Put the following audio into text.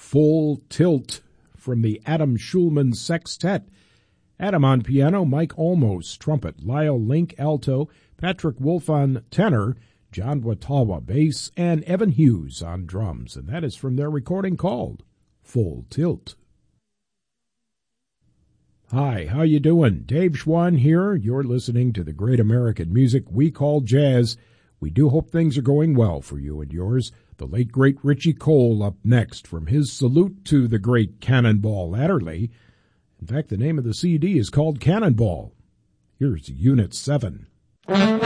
Full Tilt from the Adam Schulman Sextet. Adam on piano, Mike Olmos trumpet, Lyle Link alto, Patrick Wolf on tenor, John Watawa bass, and Evan Hughes on drums. And that is from their recording called Full Tilt. Hi, how you doing? Dave Schwann here. You're listening to the great American music we call jazz. We do hope things are going well for you and yours. The late, great Richie Cole up next from his salute to the great Cannonball Adderley. In fact, the name of the CD is called Cannonball. Here's Unit 7.